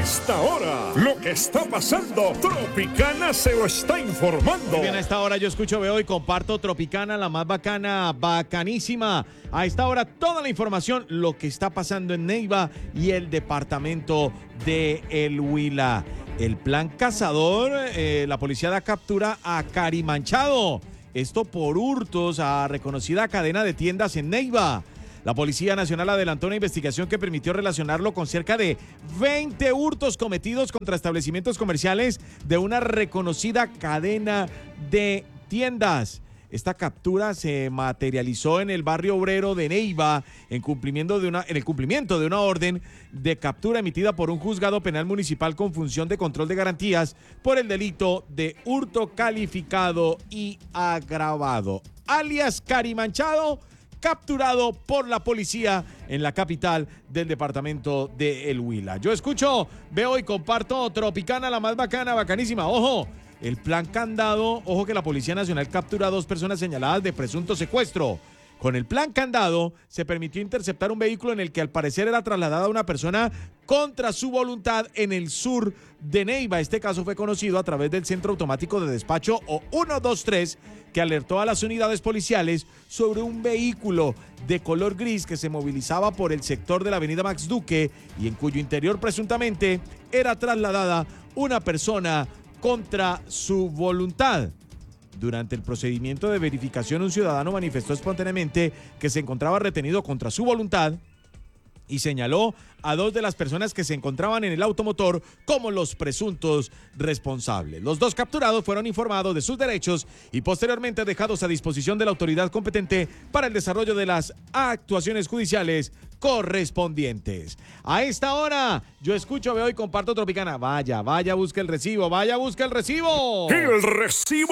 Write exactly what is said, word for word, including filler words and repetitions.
esta hora, lo que está pasando, Tropicana se lo está informando. Muy bien, a esta hora yo escucho, veo y comparto Tropicana, la más bacana, bacanísima. A esta hora toda la información, lo que está pasando en Neiva y el departamento de El Huila. El plan cazador, eh, la policía da captura a Cari Manchado. Esto por hurtos a reconocida cadena de tiendas en Neiva. La Policía Nacional adelantó una investigación que permitió relacionarlo con cerca de veinte hurtos cometidos contra establecimientos comerciales de una reconocida cadena de tiendas. Esta captura se materializó en el barrio obrero de Neiva en, cumplimiento de una, en el cumplimiento de una orden de captura emitida por un juzgado penal municipal con función de control de garantías por el delito de hurto calificado y agravado. Alias Cari Manchado, capturado por la policía en la capital del departamento de El Huila. Yo escucho, veo y comparto Tropicana, la más bacana, bacanísima. Ojo, el plan candado, ojo que la Policía Nacional captura a dos personas señaladas de presunto secuestro. Con el plan candado se permitió interceptar un vehículo en el que al parecer era trasladada una persona contra su voluntad en el sur de Neiva. Este caso fue conocido a través del Centro Automático de Despacho o ciento veintitrés, que alertó a las unidades policiales sobre un vehículo de color gris que se movilizaba por el sector de la avenida Max Duque y en cuyo interior presuntamente era trasladada una persona contra su voluntad. Durante el procedimiento de verificación, un ciudadano manifestó espontáneamente que se encontraba retenido contra su voluntad y señaló a dos de las personas que se encontraban en el automotor como los presuntos responsables. Los dos capturados fueron informados de sus derechos y posteriormente dejados a disposición de la autoridad competente para el desarrollo de las actuaciones judiciales correspondientes. A esta hora, yo escucho, veo y comparto Tropicana. Vaya, vaya, busca el recibo, vaya, busca el recibo. El recibo